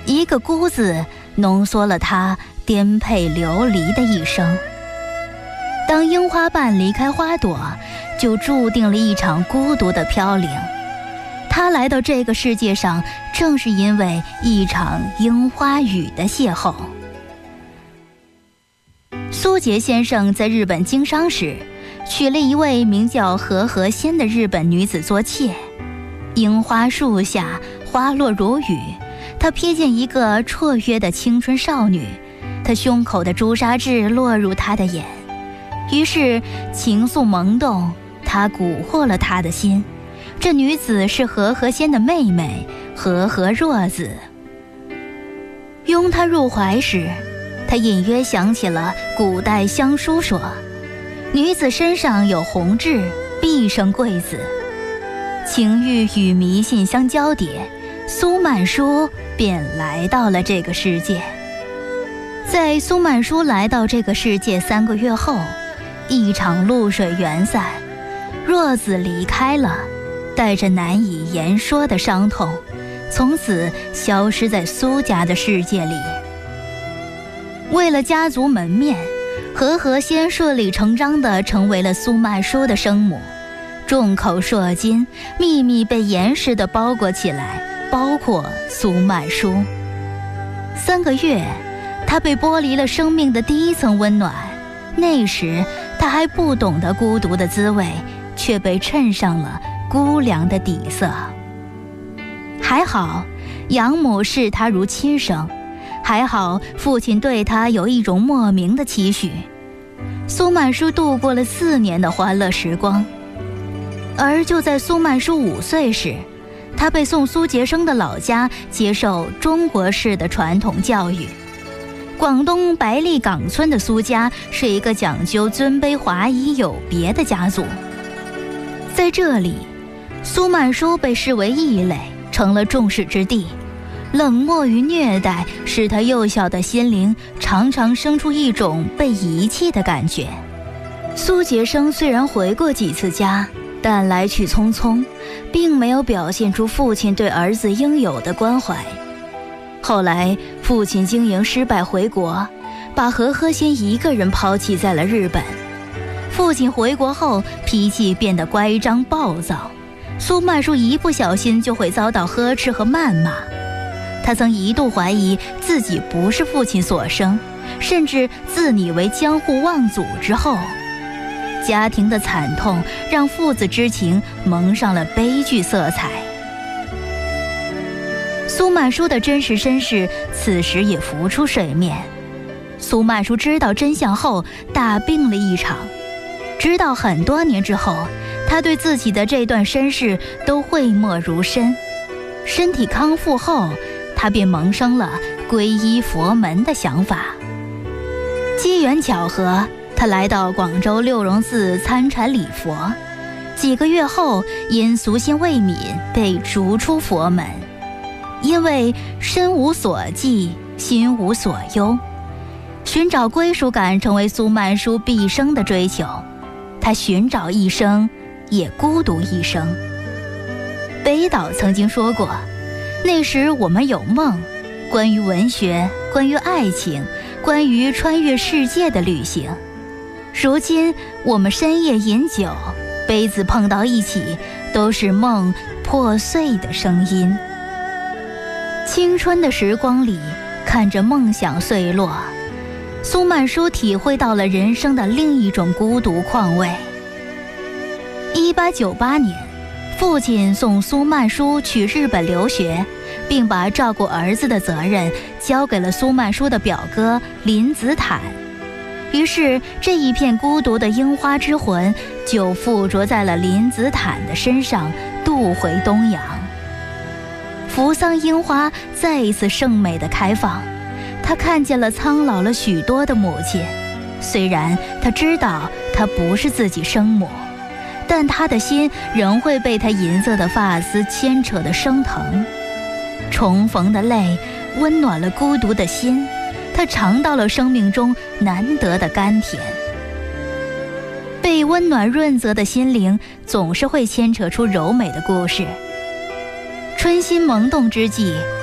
一个孤字浓缩了他颠沛流离的一生。当樱花瓣离开花朵，就注定了一场孤独的飘零。他来到这个世界上，正是因为一场樱花雨的邂逅。苏杰先生在日本经商时，娶了一位名叫和合仙的日本女子做妾。樱花树下，花落如雨，他瞥见一个绰约的青春少女，她胸口的朱砂痣落入他的眼，于是情愫萌动，他蛊惑了他的心。这女子是和合仙的妹妹和合若子。拥她入怀时，他隐约想起了古代乡书说，女子身上有红痣，必生贵子。情欲与迷信相交叠，苏曼殊便来到了这个世界。在苏曼殊来到这个世界3个月后，一场露水缘散，若子离开了，带着难以言说的伤痛，从此消失在苏家的世界里。为了家族门面，和合仙顺理成章地成为了苏曼殊的生母，众口铄金，秘密被严实地包裹起来，包括苏曼殊。3个月，她被剥离了生命的第一层温暖，那时她还不懂得孤独的滋味，却被衬上了孤凉的底色。还好，养母视她如亲生，还好父亲对她有一种莫名的期许。苏曼殊度过了4年的欢乐时光。而就在苏曼殊5岁时，她被送苏杰生的老家接受中国式的传统教育。广东白利岗村的苏家是一个讲究尊卑华夷有别的家族，在这里，苏曼殊被视为异类，成了众矢之的。冷漠与虐待使他幼小的心灵常常生出一种被遗弃的感觉。苏杰生虽然回过几次家，但来去匆匆，并没有表现出父亲对儿子应有的关怀。后来父亲经营失败回国，把和合仙一个人抛弃在了日本。父亲回国后脾气变得乖张暴躁，苏曼殊一不小心就会遭到呵斥和谩骂。他曾一度怀疑自己不是父亲所生，甚至自拟为江户望祖之后。家庭的惨痛让父子之情蒙上了悲剧色彩。苏曼殊的真实身世此时也浮出水面。苏曼殊知道真相后大病了一场，直到很多年之后，他对自己的这段身世都讳莫如深。身体康复后，他便萌生了皈依佛门的想法。机缘巧合，他来到广州六榕寺参禅礼佛，几个月后因俗心未泯被逐出佛门。因为身无所寄，心无所忧，寻找归属感成为苏曼殊毕生的追求。他寻找一生，也孤独一生。北岛曾经说过，那时我们有梦，关于文学，关于爱情，关于穿越世界的旅行。如今我们深夜饮酒，杯子碰到一起，都是梦破碎的声音。青春的时光里，看着梦想碎落，苏曼殊体会到了人生的另一种孤独况味。1898年，父亲送苏曼殊去日本留学，并把照顾儿子的责任交给了苏曼殊的表哥林子坦。于是这一片孤独的樱花之魂就附着在了林子坦的身上，渡回东洋。扶桑樱花再一次盛美的开放，他看见了苍老了许多的母亲。虽然他知道她不是自己生母，但他的心仍会被她银色的发丝牵扯得生疼。重逢的泪温暖了孤独的心，他尝到了生命中难得的甘甜。被温暖润泽的心灵总是会牵扯出柔美的故事。春心萌动之际，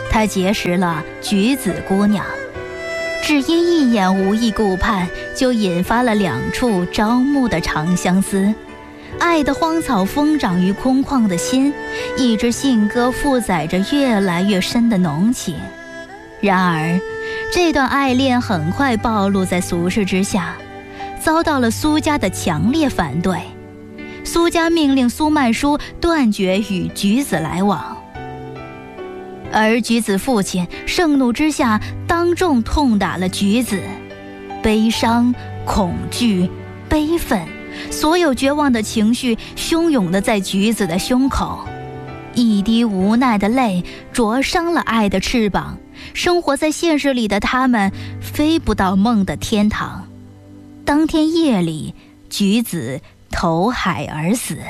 他结识了菊子姑娘，只因一眼无意顾盼，就引发了两处朝暮的长相思。爱的荒草疯长于空旷的心，一支信歌负载着越来越深的浓情。然而这段爱恋很快暴露在俗世之下，遭到了苏家的强烈反对。苏家命令苏曼殊断绝与菊子来往，而菊子父亲盛怒之下当众痛打了菊子。悲伤、恐惧、悲愤，所有绝望的情绪汹涌地在菊子的胸口，一滴无奈的泪灼伤了爱的翅膀。生活在现实里的他们飞不到梦的天堂。当天夜里，菊子投海而死。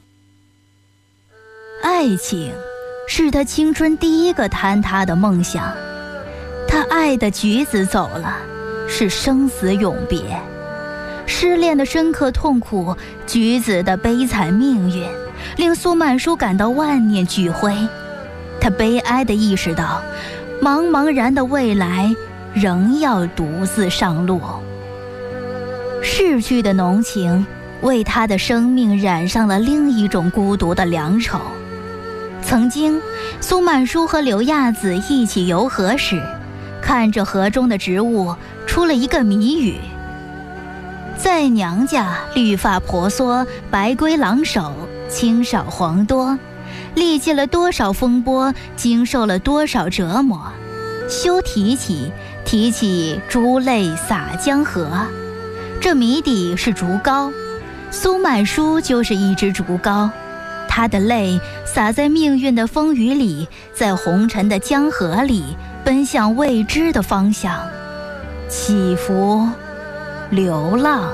爱情是他青春第一个坍塌的梦想，他爱的菊子走了，是生死永别。失恋的深刻痛苦，菊子的悲惨命运，令苏曼殊感到万念俱灰。他悲哀地意识到，茫茫然的未来仍要独自上路。逝去的浓情为他的生命染上了另一种孤独的良丑。曾经苏曼殊和刘亚子一起游河时，看着河中的植物，出了一个谜语：在娘家绿发婆娑，白龟狼首，青少黄多，历尽了多少风波，经受了多少折磨，休提起，提起珠泪洒江河。这谜底是竹篙，苏曼殊就是一只竹篙，他的泪洒在命运的风雨里，在红尘的江河里奔向未知的方向，起伏流浪。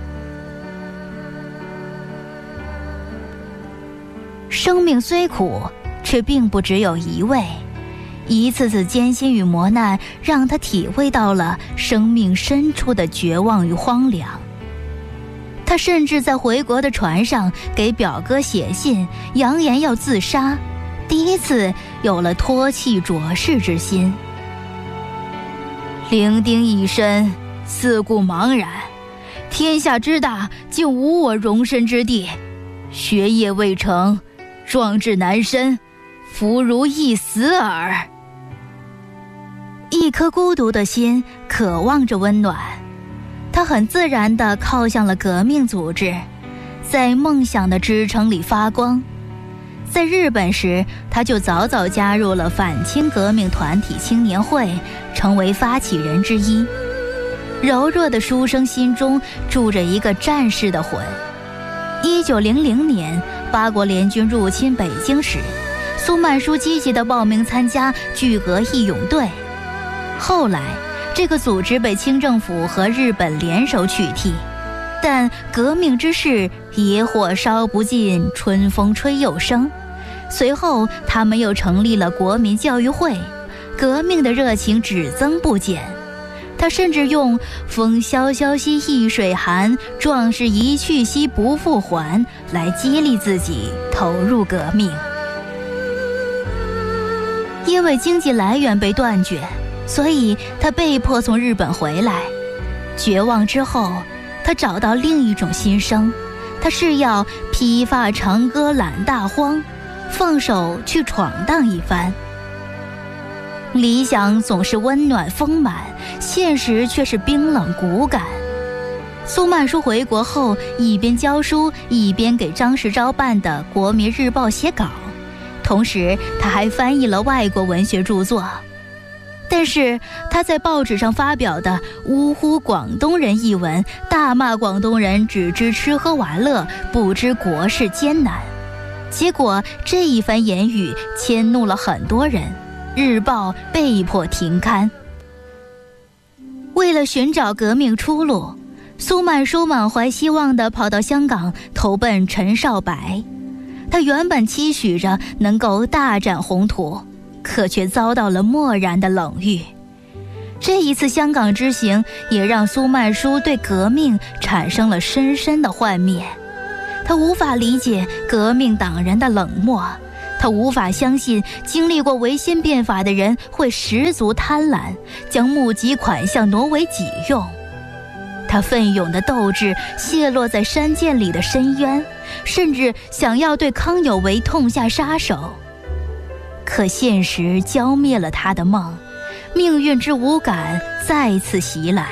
生命虽苦，却并不只有一味。一次次艰辛与磨难，让他体会到了生命深处的绝望与荒凉。他甚至在回国的船上给表哥写信，扬言要自杀，第一次有了脱气浊世之心。伶仃一身，四顾茫然，天下之大，竟无我容身之地。学业未成，壮志难伸，夫如一死耳。一颗孤独的心渴望着温暖，他很自然地靠向了革命组织，在梦想的支撑里发光。在日本时，他就早早加入了反清革命团体青年会，成为发起人之一。柔弱的书生心中住着一个战士的魂。1900年，八国联军入侵北京时，苏曼殊积极地报名参加巨额义勇队。后来这个组织被清政府和日本联手取缔，但革命之势野火烧不尽，春风吹又生。随后他们又成立了国民教育会，革命的热情只增不减。他甚至用风萧萧兮易水寒，壮士一去兮不复还来激励自己投入革命。因为经济来源被断绝，所以他被迫从日本回来。绝望之后，他找到另一种新生，他是要披发长歌揽大荒，放手去闯荡一番。理想总是温暖丰满，现实却是冰冷骨感。苏曼殊回国后，一边教书，一边给张世钊办的《国民日报》写稿，同时他还翻译了外国文学著作。但是他在报纸上发表的呜呼广东人一文，大骂广东人只知吃喝玩乐，不知国事艰难。结果这一番言语迁怒了很多人，日报被迫停刊。为了寻找革命出路，苏曼殊满怀希望地跑到香港投奔陈少白。他原本期许着能够大展宏图，可却遭到了漠然的冷遇。这一次香港之行也让苏曼殊对革命产生了深深的幻灭。他无法理解革命党人的冷漠， 他无法相信经历过维新变法的人会十足贪婪，将募集款项挪为己用。他奋勇的斗志泄落在山涧里的深渊，甚至想要对康有为痛下杀手。可现实浇灭了他的梦，命运之无感再次袭来。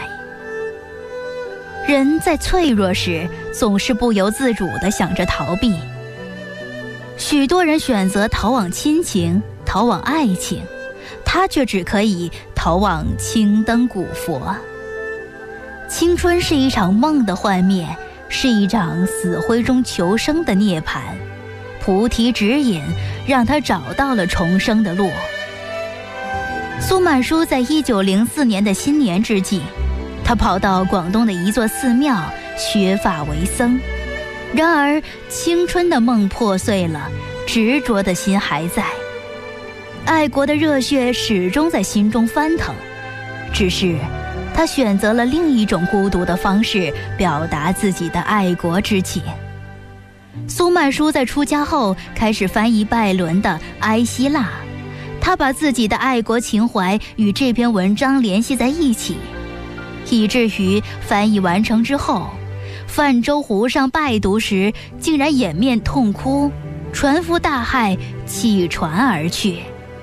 人在脆弱时，总是不由自主地想着逃避。许多人选择逃往亲情，逃往爱情，他却只可以逃往青灯古佛。青春是一场梦的幻灭，是一场死灰中求生的涅槃。菩提指引，让他找到了重生的路。苏曼殊在1904年的新年之际，他跑到广东的一座寺庙削发为僧。然而青春的梦破碎了，执着的心还在，爱国的热血始终在心中翻腾，只是他选择了另一种孤独的方式表达自己的爱国之情。苏曼殊在出家后开始翻译拜伦的《埃希腊》，他把自己的爱国情怀与这篇文章联系在一起，以至于翻译完成之后，泛舟湖上拜读时竟然掩面痛哭，船夫大骇，弃船而去。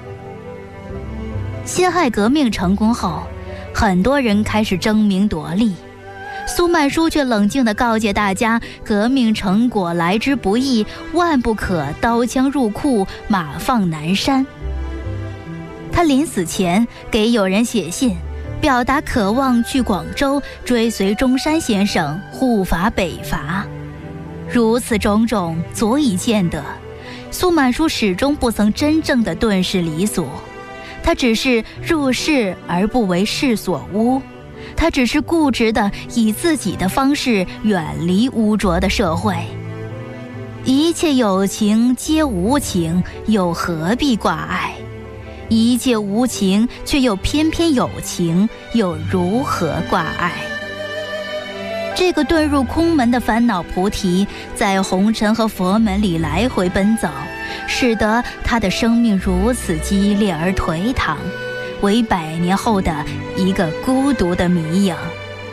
辛亥革命成功后，很多人开始争名夺利，苏曼殊却冷静地告诫大家，革命成果来之不易，万不可刀枪入库，马放南山。他临死前给友人写信，表达渴望去广州追随中山先生护法北伐。如此种种足以见得，苏曼殊始终不曾真正的顿世离俗，他只是入世而不为世所污，他只是固执地以自己的方式远离污浊的社会。一切有情皆无情，又何必挂碍？一切无情却又偏偏有情，又如何挂碍？这个遁入空门的烦恼菩提，在红尘和佛门里来回奔走，使得他的生命如此激烈而颓唐，为100年后的一个孤独的迷影。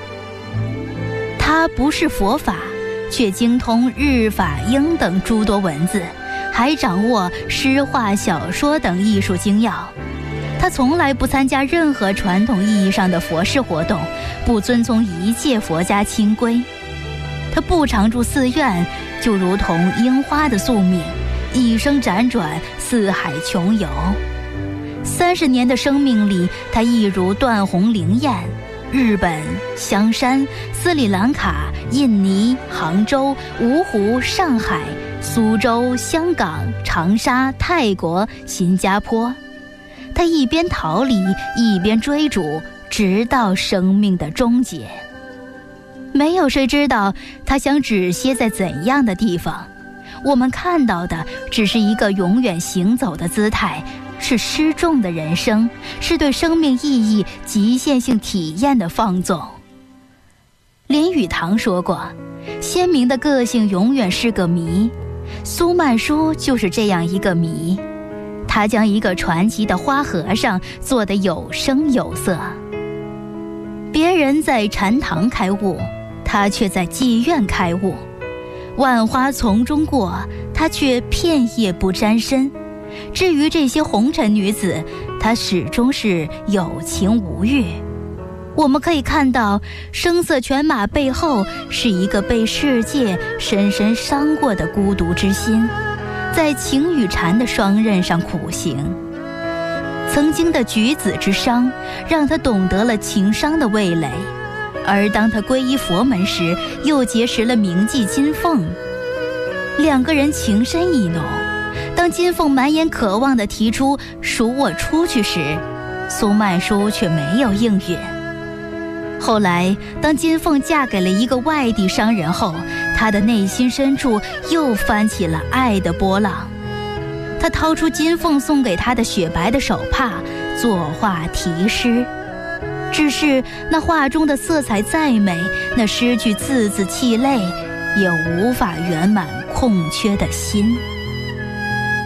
他不是佛法，却精通日法英等诸多文字，还掌握诗画小说等艺术精要。他从来不参加任何传统意义上的佛事活动，不遵从一切佛家清规。他不常住寺院，就如同樱花的宿命，一生辗转四海穷游。30年的生命里，他一如断鸿灵雁，日本、香山、斯里兰卡、印尼、杭州、芜湖、上海、苏州、香港、长沙、泰国、新加坡。他一边逃离，一边追逐，直到生命的终结。没有谁知道他想止歇在怎样的地方，我们看到的只是一个永远行走的姿态，是失重的人生，是对生命意义极限性体验的放纵。林语堂说过，鲜明的个性永远是个谜，苏曼殊就是这样一个谜。他将一个传奇的花和尚做得有声有色。别人在禅堂开悟，他却在妓院开悟。万花丛中过，他却片叶不沾身。至于这些红尘女子，他始终是有情无欲。我们可以看到，声色犬马背后是一个被世界深深伤过的孤独之心，在情与禅的双刃上苦行。曾经的举子之伤，让他懂得了情伤的味蕾，而当他皈依佛门时，又结识了名妓金凤。2个人情深意浓。当金凤满眼渴望地提出赎我出去时，苏曼殊却没有应允。后来当金凤嫁给了一个外地商人后，他的内心深处又翻起了爱的波浪。他掏出金凤送给他的雪白的手帕，作画题诗。只是那画中的色彩再美，那失去字字泣泪，也无法圆满空缺的心。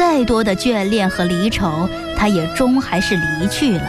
再多的眷恋和离愁，他也终还是离去了。